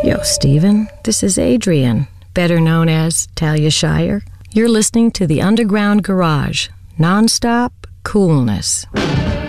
Yo, Steven, this is Adrian, better known as Talia Shire. You're listening to the Underground Garage, non-stop coolness.